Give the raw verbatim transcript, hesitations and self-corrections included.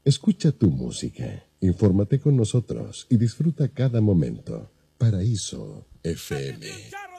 Escucha tu música, infórmate con nosotros y disfruta cada momento. Paraíso F M.